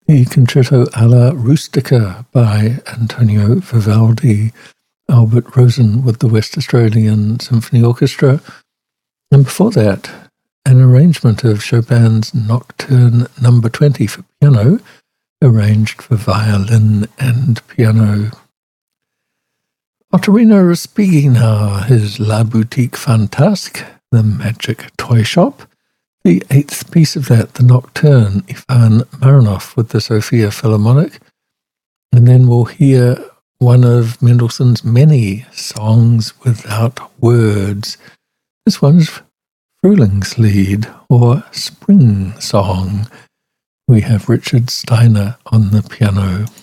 The Concerto alla Rustica by Antonio Vivaldi, Albert Rosen with the West Australian Symphony Orchestra. And before that, an arrangement of Chopin's Nocturne No. 20 for piano, arranged for violin and piano. Ottorino Respighi, his La Boutique Fantasque, the Magic Toy Shop. The eighth piece of that, the Nocturne, Ivan Marinov with the Sofia Philharmonic. And then we'll hear one of Mendelssohn's many songs without words. This one's Frühlingslied, or Spring Song. We have Richard Steiner on the piano.